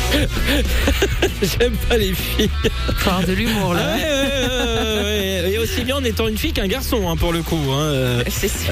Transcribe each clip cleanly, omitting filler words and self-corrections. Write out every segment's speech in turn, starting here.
J'aime pas les filles. Faut avoir de l'humour là. Ouais. Et aussi bien en étant une fille qu'un garçon, pour le coup. C'est sûr.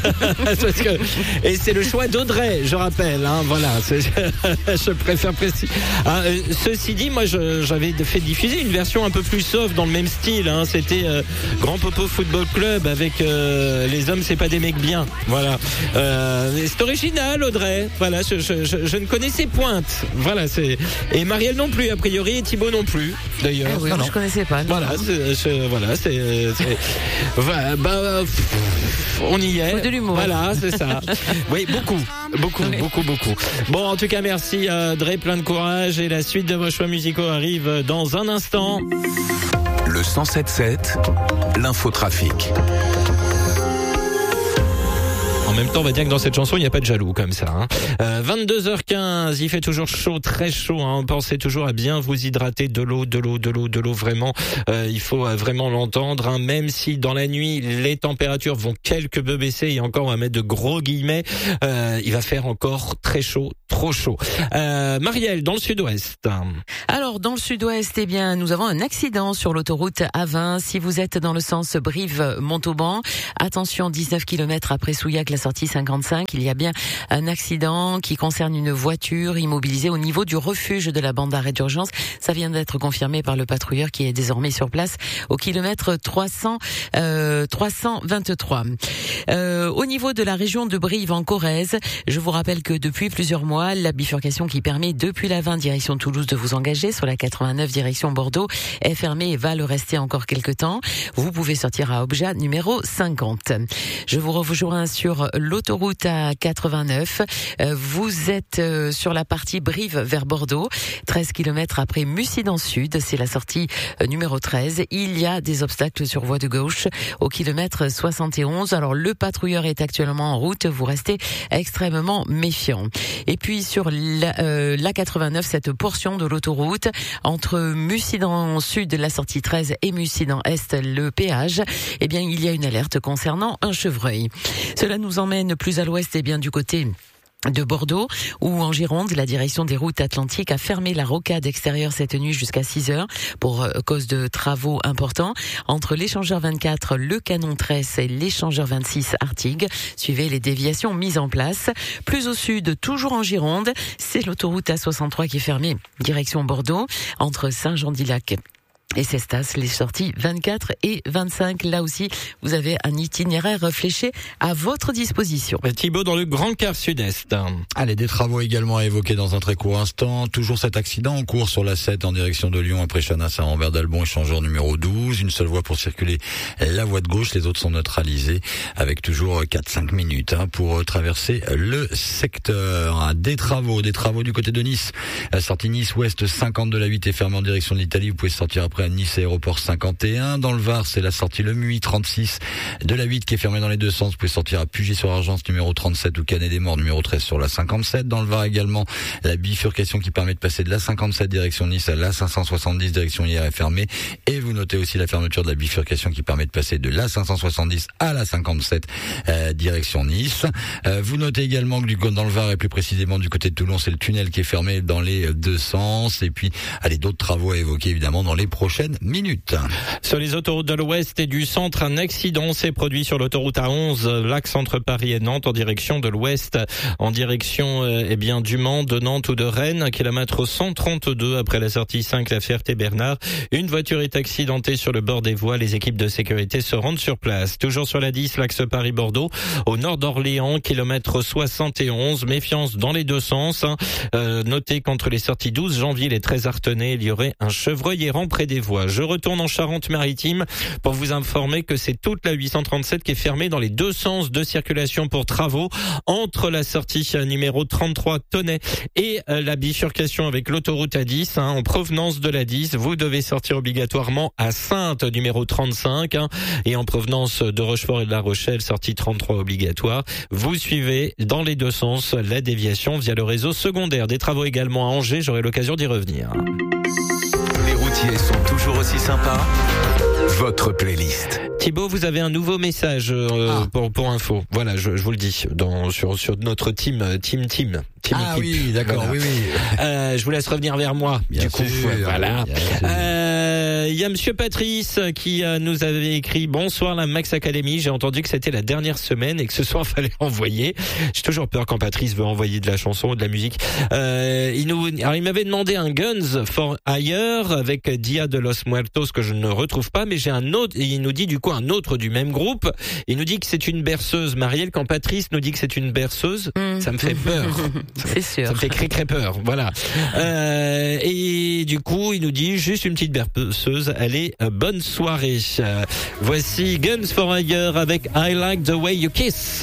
Et c'est le choix d'Audrey, je rappelle. Voilà, je préfère préciser. Ceci dit, moi, j'avais fait diffuser une version un peu plus soft dans le même style. C'était Grand Popo Football Club avec les hommes, c'est pas des mecs bien. Voilà. C'est original, Audrey. Voilà, je ne connaissais Pointe. Voilà, et Marielle non plus, a priori, et Thibaut non plus, d'ailleurs. Ah oui, je connaissais pas. Voilà, on y est. Faut de l'humour. Voilà, c'est ça. Oui, beaucoup. Bon, en tout cas, merci Audrey, plein de courage, et la suite de vos choix musicaux arrive dans un instant. Le 107.7, l'infotrafic. En même temps, on va dire que dans cette chanson, il n'y a pas de jaloux comme ça. 22h15, il fait toujours chaud, très chaud. Pensez toujours à bien vous hydrater, de l'eau, vraiment. Il faut vraiment l'entendre. Même si dans la nuit, les températures vont quelque peu baisser, et encore, on va mettre de gros guillemets, il va faire encore très chaud, trop chaud. Marielle, dans le sud-ouest. Alors, dans le sud-ouest, nous avons un accident sur l'autoroute A20. Si vous êtes dans le sens Brive-Montauban, attention, 19 km après Souillac, la sortie 55, il y a bien un accident qui concerne une voiture immobilisée au niveau du refuge de la bande d'arrêt d'urgence. Ça vient d'être confirmé par le patrouilleur qui est désormais sur place au kilomètre 323. Au niveau de la région de Brive en Corrèze, je vous rappelle que depuis plusieurs mois, la bifurcation qui permet depuis la 20 direction Toulouse de vous engager sur la 89 direction Bordeaux est fermée et va le rester encore quelques temps. Vous pouvez sortir à Obja numéro 50. Je vous rejoins sur l'autoroute A89. Vous êtes sur la partie Brive vers Bordeaux, 13 km après Mussidan Sud, c'est la sortie numéro 13. Il y a des obstacles sur voie de gauche au kilomètre 71. Alors le patrouilleur est actuellement en route, vous restez extrêmement méfiant. Et puis sur la 89, cette portion de l'autoroute entre Mussidan Sud, la sortie 13, et Mussidan Est, le péage, il y a une alerte concernant un chevreuil. Cela nous emmène plus à l'ouest, du côté de Bordeaux, où en Gironde, la direction des routes atlantiques a fermé la rocade extérieure cette nuit jusqu'à 6h pour cause de travaux importants. Entre l'échangeur 24, le canon 13 et l'échangeur 26 Artigues, suivez les déviations mises en place. Plus au sud, toujours en Gironde, c'est l'autoroute A63 qui est fermée, direction Bordeaux, entre Saint-Jean-d'Ilac et Cestas, les sorties 24 et 25. Là aussi, vous avez un itinéraire fléché à votre disposition. Thibaut, dans le Grand Quart Sud-Est. Allez, des travaux également à évoquer dans un très court instant. Toujours cet accident en cours sur la 7 en direction de Lyon après Chanas à Rambert d'Albon, échangeur numéro 12. Une seule voie pour circuler, la voie de gauche. Les autres sont neutralisées avec toujours 4-5 minutes pour traverser le secteur. Des travaux du côté de Nice. La sortie Nice Ouest 50 de la 8 est fermée en direction de l'Italie. Vous pouvez sortir après à Nice Aéroport 51. Dans le Var, c'est la sortie Le Muy 36 de la 8 qui est fermée dans les deux sens. Vous pouvez sortir à Pugy-sur-Argence numéro 37 ou Canet-des-Morts numéro 13 sur la 57. Dans le Var également, la bifurcation qui permet de passer de la 57 direction Nice à la 570 direction hier est fermée. Et vous notez aussi la fermeture de la bifurcation qui permet de passer de la 570 à la 57 direction Nice. Vous notez également que dans le Var et plus précisément du côté de Toulon, c'est le tunnel qui est fermé dans les deux sens. Et puis, d'autres travaux à évoquer évidemment dans les prochaines minutes. Sur les autoroutes de l'Ouest et du Centre, un accident s'est produit sur l'autoroute A11, l'axe entre Paris et Nantes en direction de l'Ouest, en direction du Mans, de Nantes ou de Rennes, kilomètre 132 après la sortie 5, la Ferté-Bernard. Une voiture est accidentée sur le bord des voies. Les équipes de sécurité se rendent sur place. Toujours sur la 10, l'axe Paris-Bordeaux, au nord d'Orléans, kilomètre 71. Méfiance dans les deux sens. Notez qu'entre les sorties 12 janvier et 13 Artenay, il y aurait un chevreuil errant près des voies. Je retourne en Charente-Maritime pour vous informer que c'est toute la 837 qui est fermée dans les deux sens de circulation pour travaux entre la sortie numéro 33 Tonnet et la bifurcation avec l'autoroute A10 en provenance de la 10. Vous devez sortir obligatoirement à Saintes numéro 35 et en provenance de Rochefort et de La Rochelle, sortie 33 obligatoire. Vous suivez dans les deux sens la déviation via le réseau secondaire. Des travaux également à Angers, j'aurai l'occasion d'y revenir. Les routiers sont toujours aussi sympas. Votre playlist. Thibaut, vous avez un nouveau message pour info. Voilà, je vous le dis sur notre team équipe. Oui, d'accord, voilà. oui. Je vous laisse revenir vers moi. Bien du coup, sûr, voilà. Il y a Monsieur Patrice qui nous avait écrit: bonsoir la Max Academy. J'ai entendu que c'était la dernière semaine et que ce soir fallait envoyer. J'ai toujours peur quand Patrice veut envoyer de la chanson ou de la musique. Il m'avait demandé un Guns for Hire avec Dia de los Muertos que je ne retrouve pas, mais j'ai un autre. Et il nous dit du coup un autre du même groupe. Il nous dit que c'est une berceuse. Marielle, quand Patrice nous dit que c'est une berceuse, ça me fait peur. C'est sûr. Ça me fait très peur. Voilà. Et du coup, il nous dit juste une petite berceuse. Allez, bonne soirée. Voici Guns for Hire avec I Like the Way You Kiss.